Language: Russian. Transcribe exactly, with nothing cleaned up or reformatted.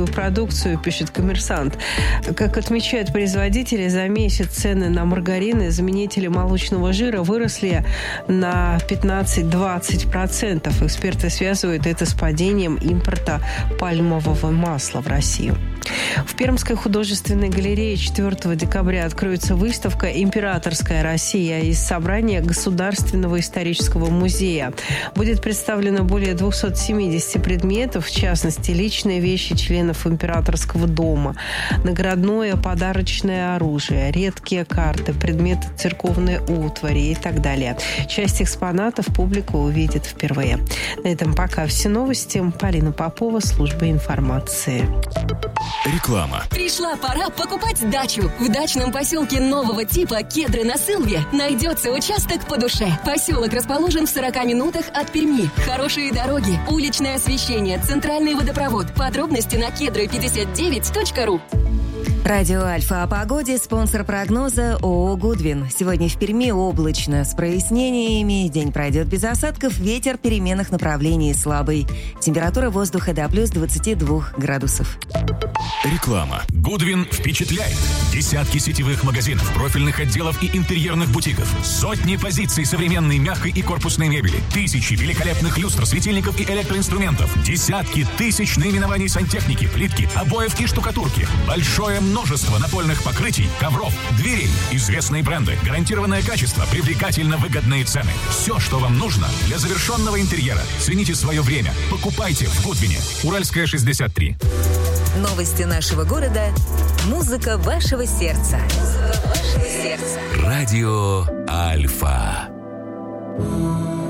новую продукцию, пишет «Коммерсант». Как отмечают производители, за месяц цены на маргарин и заменители молочного жира выросли на пятнадцать-двадцать процентов. Эксперты связывают это с падением импорта пальмового масла в Россию. В Пермской художественной галерее четвёртого декабря откроется выставка «Императорская Россия» из собрания Государственного исторического музея. Будет представлено более двести семьдесят предметов, в частности, личные вещи членов императорского дома, наградное подарочное оружие, редкие карты, предметы церковной утвари и так далее. Часть экспонатов публика увидит впервые. На этом пока все новости. Полина Попова, служба информации. Реклама. Пришла пора покупать дачу. В дачном поселке нового типа «Кедры на Сылве» найдется участок по душе. Поселок расположен в сорока минутах от Перми. Хорошие дороги, уличное освещение, центральный водопровод. Подробности на кедры пятьдесят девять точка ру. Радио Альфа о погоде, спонсор прогноза ООО «Гудвин». Сегодня в Перми облачно, с прояснениями, день пройдет без осадков, ветер переменных направлений слабый. Температура воздуха до плюс двадцати двух градусов. Реклама. «Гудвин» впечатляет. Десятки сетевых магазинов, профильных отделов и интерьерных бутиков. Сотни позиций современной мягкой и корпусной мебели. Тысячи великолепных люстр, светильников и электроинструментов. Десятки тысяч наименований сантехники, плитки, обоев и штукатурки. Большое множество напольных покрытий, ковров, дверей. Известные бренды, гарантированное качество, привлекательно выгодные цены. Все, что вам нужно для завершенного интерьера. Цените свое время. Покупайте в «Гудвине». Уральская, шестьдесят три. Новости нашего города. Музыка вашего сердца. Музыка вашего сердца. Радио Альфа.